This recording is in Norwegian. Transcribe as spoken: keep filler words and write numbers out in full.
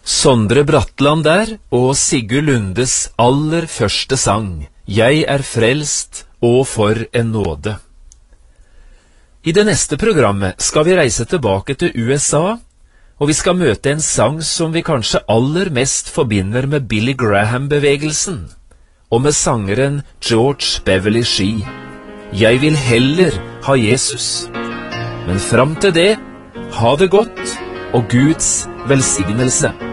Sondre Bratland der, og Sigurd Lundes aller første sang, «Jeg er frelst, og for en nåde». I det neste programmet skal vi reise tilbake til U S A, og vi skal møte en sang som vi kanskje aller mest forbinder med Billy Graham-bevegelsen, og med sangeren George Beverly Shee. «Jeg vil heller ha Jesus». Men fram til det, ha det godt, og Guds velsignelse.